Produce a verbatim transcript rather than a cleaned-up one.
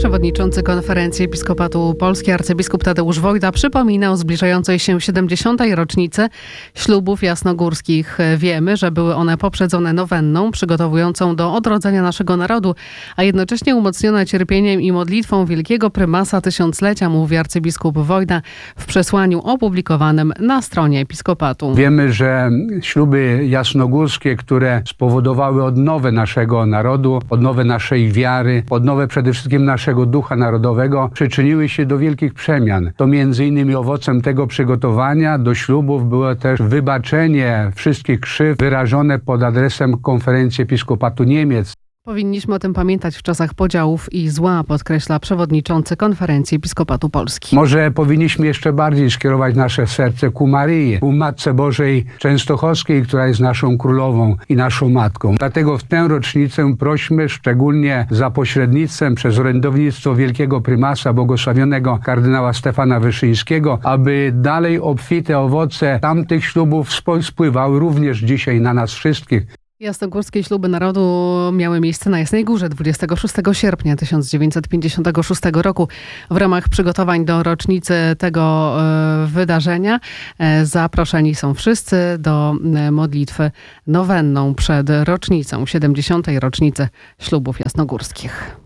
Przewodniczący Konferencji Episkopatu Polski arcybiskup Tadeusz Wojda przypomina o zbliżającej się siedemdziesiątej rocznicy ślubów jasnogórskich. Wiemy, że były one poprzedzone nowenną przygotowującą do odrodzenia naszego narodu, a jednocześnie umocnione cierpieniem i modlitwą wielkiego prymasa tysiąclecia, mówi arcybiskup Wojda w przesłaniu opublikowanym na stronie episkopatu. Wiemy, że śluby jasnogórskie, które spowodowały odnowę naszego narodu, odnowę naszej wiary, odnowę przede wszystkim naszego ducha narodowego, przyczyniły się do wielkich przemian. To między innymi owocem tego przygotowania do ślubów było też wybaczenie wszystkich krzywd wyrażone pod adresem Konferencji Episkopatu Niemiec. Powinniśmy o tym pamiętać w czasach podziałów i zła, podkreśla przewodniczący Konferencji Episkopatu Polski. Może powinniśmy jeszcze bardziej skierować nasze serce ku Maryi, ku Matce Bożej Częstochowskiej, która jest naszą królową i naszą matką. Dlatego w tę rocznicę prośmy szczególnie za pośrednictwem przez orędownictwo wielkiego prymasa, błogosławionego kardynała Stefana Wyszyńskiego, aby dalej obfite owoce tamtych ślubów spływały również dzisiaj na nas wszystkich. Jasnogórskie śluby narodu miały miejsce na Jasnej Górze dwudziestego szóstego sierpnia tysiąc dziewięćset pięćdziesiątego szóstego roku. W ramach przygotowań do rocznicy tego e, wydarzenia e, zaproszeni są wszyscy do e, modlitwy nowenną przed rocznicą, siedemdziesiątej rocznicy ślubów jasnogórskich.